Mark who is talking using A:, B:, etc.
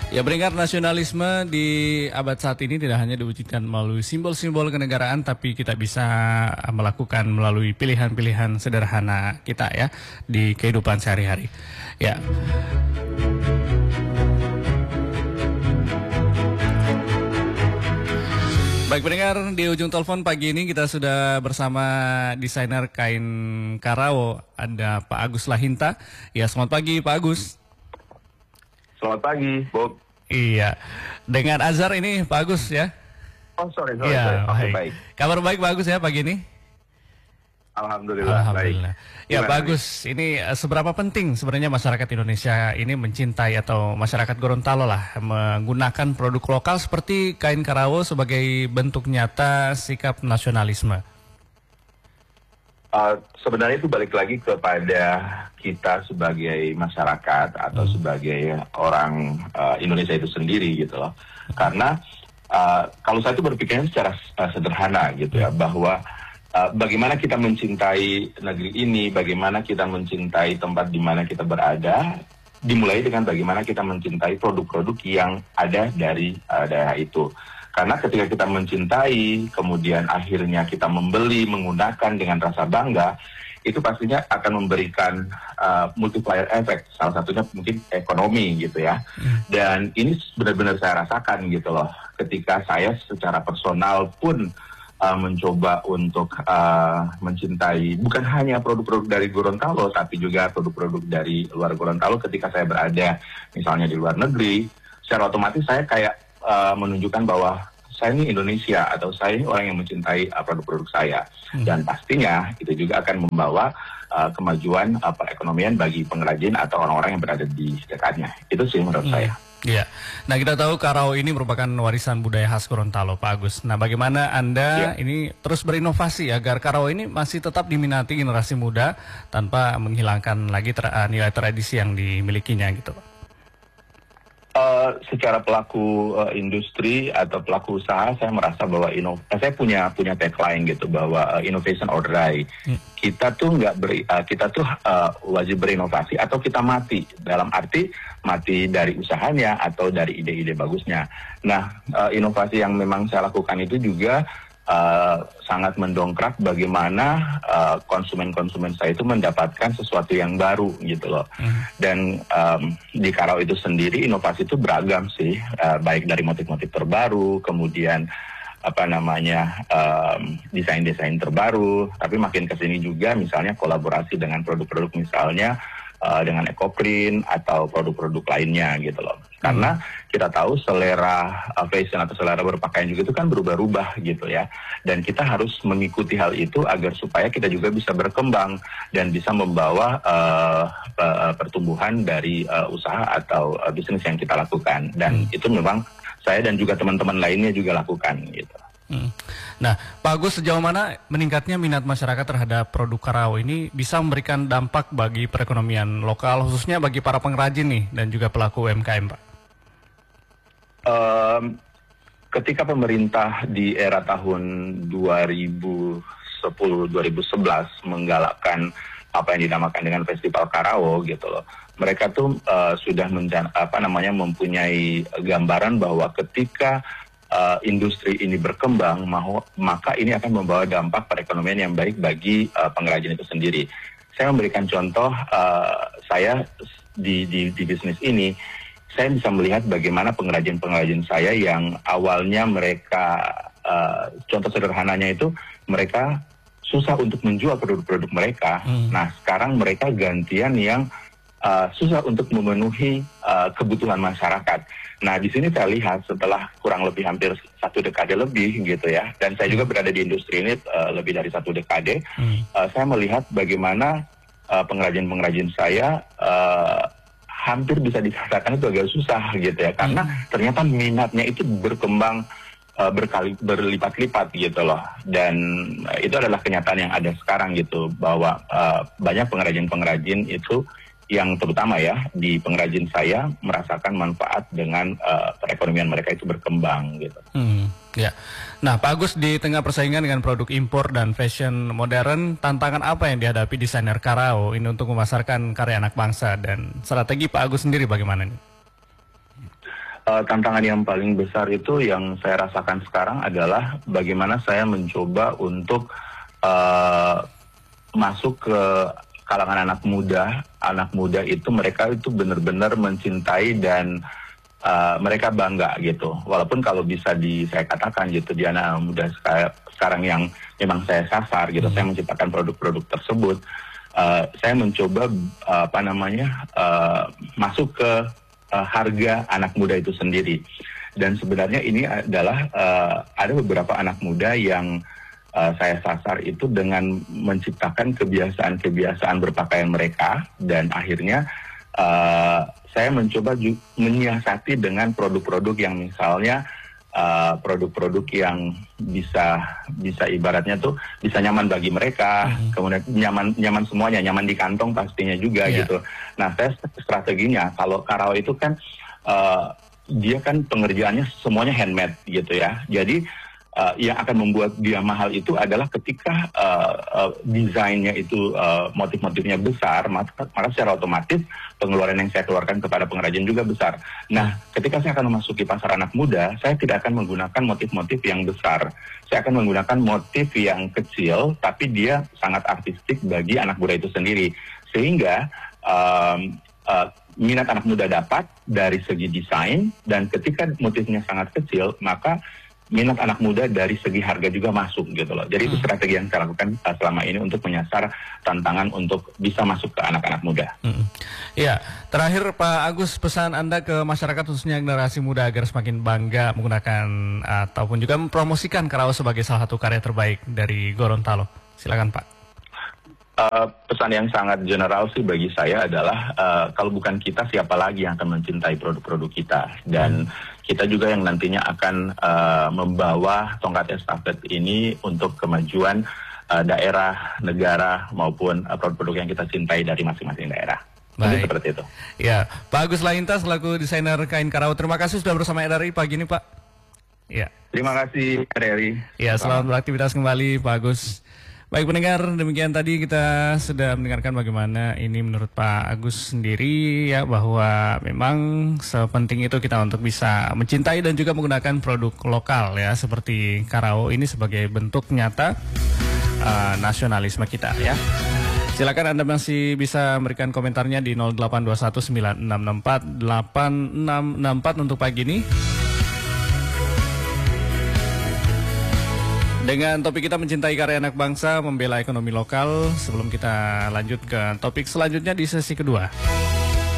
A: Ya, peringkat nasionalisme di abad saat ini tidak hanya diwujudkan melalui simbol-simbol kenegaraan, tapi kita bisa melakukan melalui pilihan-pilihan sederhana kita ya di kehidupan sehari-hari. Ya. Baik pendengar, di ujung telepon pagi ini kita sudah bersama desainer kain Karawo, ada Pak Agus Lahinta. Ya, selamat pagi Pak Agus.
B: Selamat pagi, Bob.
A: Iya, dengan Azhar ini Pak Agus ya.
B: Oh, sorry.
A: Iya,
B: Oke,
A: baik. Kabar baik Pak Agus ya pagi ini?
B: Alhamdulillah. Baik.
A: Ya
B: Gimana
A: Pak Agus, ini seberapa penting sebenarnya masyarakat Indonesia ini mencintai atau masyarakat Gorontalo lah menggunakan produk lokal seperti kain Karawo sebagai bentuk nyata sikap nasionalisme?
B: Sebenarnya itu balik lagi kepada kita sebagai masyarakat atau sebagai orang Indonesia itu sendiri gitu loh. Karena kalau saya itu berpikirnya secara sederhana gitu ya, bahwa bagaimana kita mencintai negeri ini, bagaimana kita mencintai tempat di mana kita berada, dimulai dengan bagaimana kita mencintai produk-produk yang ada dari daerah itu. Karena ketika kita mencintai, kemudian akhirnya kita membeli, menggunakan dengan rasa bangga, itu pastinya akan memberikan multiplier effect, salah satunya mungkin ekonomi gitu ya. Dan ini benar-benar saya rasakan gitu loh, ketika saya secara personal pun mencoba untuk mencintai bukan hanya produk-produk dari Gorontalo, tapi juga produk-produk dari luar Gorontalo. Ketika saya berada misalnya di luar negeri, secara otomatis saya kayak menunjukkan bahwa saya ini Indonesia atau saya ini orang yang mencintai produk-produk saya. Dan pastinya itu juga akan membawa kemajuan perekonomian bagi pengrajin atau orang-orang yang berada di dekatnya. Itu sih menurut saya.
A: Iya. Nah, kita tahu Karawo ini merupakan warisan budaya khas Gorontalo, Pak Agus. Nah, bagaimana Anda ini terus berinovasi agar Karawo ini masih tetap diminati generasi muda tanpa menghilangkan lagi nilai tradisi yang dimilikinya gitu, Pak?
B: Secara pelaku industri atau pelaku usaha, saya merasa bahwa saya punya tagline gitu, bahwa innovation or die. Kita tuh wajib berinovasi atau kita mati, dalam arti mati dari usahanya atau dari ide-ide bagusnya. Nah, inovasi yang memang saya lakukan itu juga sangat mendongkrak bagaimana konsumen-konsumen saya itu mendapatkan sesuatu yang baru gitu loh. Dan di Karawo itu sendiri inovasi itu beragam sih, baik dari motif-motif terbaru, kemudian desain-desain terbaru, tapi makin kesini juga misalnya kolaborasi dengan produk-produk misalnya dengan Ecoprint atau produk-produk lainnya gitu loh. Karena kita tahu selera fashion atau selera berpakaian juga itu kan berubah-ubah gitu ya. Dan kita harus mengikuti hal itu agar supaya kita juga bisa berkembang dan bisa membawa pertumbuhan dari usaha atau bisnis yang kita lakukan. Dan itu memang saya dan juga teman-teman lainnya juga lakukan gitu.
A: Nah, Pak Agus, sejauh mana meningkatnya minat masyarakat terhadap produk Karawo ini bisa memberikan dampak bagi perekonomian lokal, khususnya bagi para pengrajin nih dan juga pelaku UMKM, Pak?
B: Ketika pemerintah di era tahun 2010-2011 menggalakkan apa yang dinamakan dengan Festival Karawo gitu loh, mereka tuh sudah mempunyai gambaran bahwa ketika industri ini berkembang, maka ini akan membawa dampak perekonomian yang baik bagi pengrajin itu sendiri. Saya memberikan contoh, saya di bisnis ini, saya bisa melihat bagaimana pengrajin-pengrajin saya yang awalnya mereka, contoh sederhananya itu, mereka susah untuk menjual produk-produk mereka. Nah, sekarang mereka gantian yang susah untuk memenuhi kebutuhan masyarakat. Nah, di sini saya lihat setelah kurang lebih hampir 1 dekade lebih gitu ya, dan saya juga berada di industri ini lebih dari 1 dekade, saya melihat bagaimana pengrajin-pengrajin saya hampir bisa dikatakan itu agak susah gitu ya, karena ternyata minatnya itu berkembang berlipat-lipat gitu loh. Dan itu adalah kenyataan yang ada sekarang gitu, bahwa banyak pengrajin-pengrajin itu yang terutama ya di pengrajin saya merasakan manfaat dengan perekonomian mereka itu berkembang gitu.
A: Ya. Nah, Pak Agus, di tengah persaingan dengan produk impor dan fashion modern, tantangan apa yang dihadapi desainer Karawo ini untuk memasarkan karya anak bangsa, dan strategi Pak Agus sendiri bagaimana nih?
B: Tantangan yang paling besar itu yang saya rasakan sekarang adalah bagaimana saya mencoba untuk masuk ke kalangan anak muda. Anak muda itu mereka itu benar-benar mencintai dan mereka bangga gitu. Walaupun kalau bisa saya katakan gitu di anak muda sekarang yang memang saya sasar gitu, saya menciptakan produk-produk tersebut. Saya mencoba masuk ke harga anak muda itu sendiri. Dan sebenarnya ini adalah ada beberapa anak muda yang saya sasar itu dengan menciptakan kebiasaan berpakaian mereka, dan akhirnya saya mencoba menyiasati dengan produk-produk yang misalnya produk-produk yang bisa ibaratnya tuh bisa nyaman bagi mereka, kemudian nyaman semuanya, nyaman di kantong pastinya juga gitu. Nah, saya strateginya kalau Karawa itu kan dia kan pengerjaannya semuanya handmade gitu ya. Jadi yang akan membuat dia mahal itu adalah ketika desainnya itu motif-motifnya besar, maka secara otomatis pengeluaran yang saya keluarkan kepada pengrajin juga besar. Nah, ketika saya akan memasuki pasar anak muda, saya tidak akan menggunakan motif-motif yang besar. Saya akan menggunakan motif yang kecil, tapi dia sangat artistik bagi anak muda itu sendiri. Sehingga minat anak muda dapat dari segi desain, dan ketika motifnya sangat kecil, maka minat anak muda dari segi harga juga masuk gitu loh. Jadi itu strategi yang saya lakukan selama ini untuk menyasar tantangan untuk bisa masuk ke anak-anak muda.
A: Ya, terakhir Pak Agus, pesan Anda ke masyarakat khususnya generasi muda agar semakin bangga menggunakan ataupun juga mempromosikan Karawa sebagai salah satu karya terbaik dari Gorontalo. Silakan Pak.
B: Pesan yang sangat general sih bagi saya adalah kalau bukan kita, siapa lagi yang akan mencintai produk-produk kita, dan kita juga yang nantinya akan membawa tongkat estafet ini untuk kemajuan daerah, negara maupun produk-produk yang kita cintai dari masing-masing daerah. Baik. Seperti itu.
A: Ya, Pak Agus Lainta selaku desainer kain Karawa, terima kasih sudah bersama RRI pagi ini Pak. Ya.
B: Terima kasih RRI.
A: Ya, selamat beraktivitas kembali Pak Agus. Baik pendengar, demikian tadi kita sudah mendengarkan bagaimana ini menurut Pak Agus sendiri ya, bahwa memang sepenting itu kita untuk bisa mencintai dan juga menggunakan produk lokal ya, seperti Karawa ini sebagai bentuk nyata nasionalisme kita ya. Silakan Anda masih bisa memberikan komentarnya di 082196648664 untuk pagi ini. Dengan topik kita mencintai karya anak bangsa, membela ekonomi lokal. Sebelum kita lanjut ke topik selanjutnya di sesi kedua.